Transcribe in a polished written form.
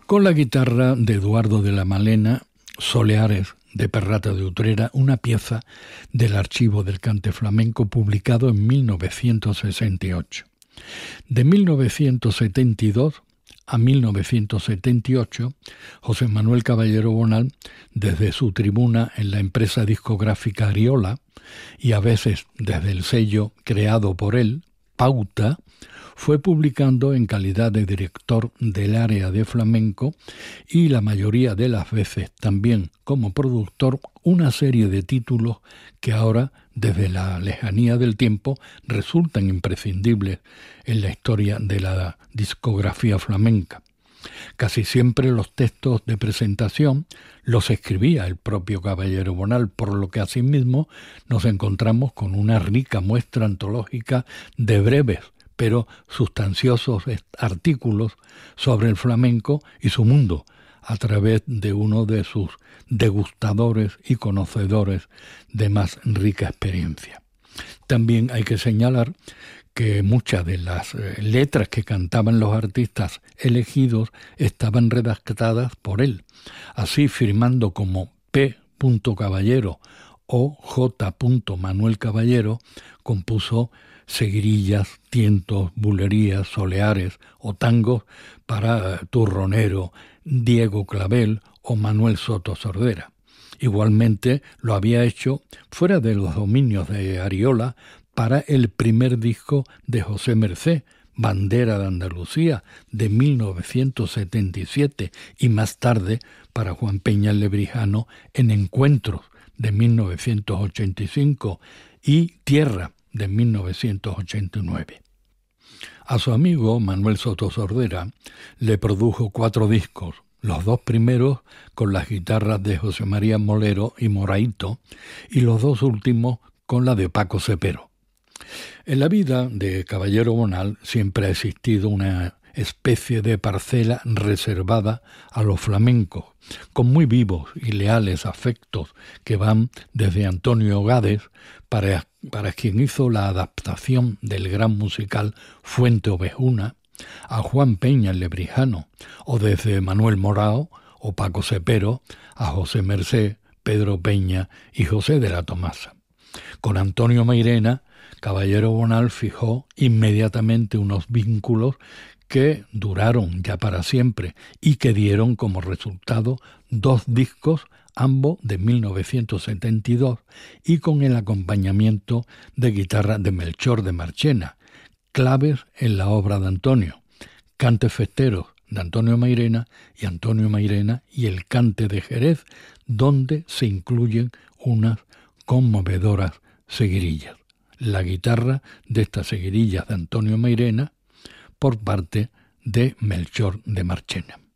Con la guitarra de Eduardo de la Malena, Soleares de Perrata de Utrera, una pieza del archivo del cante flamenco publicado en 1968. De 1972 a 1978, José Manuel Caballero Bonal, desde su tribuna en la empresa discográfica Ariola, y a veces desde el sello creado por él, Pauta, fue publicando en calidad de director del área de flamenco y la mayoría de las veces también como productor una serie de títulos que ahora, desde la lejanía del tiempo, resultan imprescindibles en la historia de la discografía flamenca. Casi siempre los textos de presentación los escribía el propio Caballero Bonal, por lo que asimismo nos encontramos con una rica muestra antológica de breves pero sustanciosos artículos sobre el flamenco y su mundo, a través de uno de sus degustadores y conocedores de más rica experiencia. También hay que señalar que muchas de las letras que cantaban los artistas elegidos estaban redactadas por él, así firmando como P. Caballero o J. Manuel Caballero, compuso seguirillas, tientos, bulerías, soleares o tangos para Turronero, Diego Clavel o Manuel Soto Sordera. Igualmente lo había hecho fuera de los dominios de Ariola para el primer disco de José Mercé, Bandera de Andalucía, de 1977, y más tarde para Juan Peña Lebrijano en Encuentros, de 1985, y Tierra, de 1989. A su amigo Manuel Soto Sordera le produjo 4 discos, los 2 primeros con las guitarras de José María Molero y Moraito, y los 2 últimos con la de Paco Cepero. En la vida de Caballero Bonal siempre ha existido una especie de parcela reservada a los flamencos, con muy vivos y leales afectos que van desde Antonio Gades, para quien hizo la adaptación del gran musical Fuente Ovejuna, a Juan Peña Lebrijano, o desde Manuel Morao o Paco Cepero a José Mercé, Pedro Peña y José de la Tomasa. Con Antonio Mairena, Caballero Bonal fijó inmediatamente unos vínculos que duraron ya para siempre y que dieron como resultado 2 discos, ambos de 1972, y con el acompañamiento de guitarra de Melchor de Marchena, claves en la obra de Antonio, Cantes Festeros de Antonio Mairena y el Cante de Jerez, donde se incluyen unas conmovedoras seguirillas. La guitarra de estas seguirillas de Antonio Mairena por parte de Melchor de Marchena.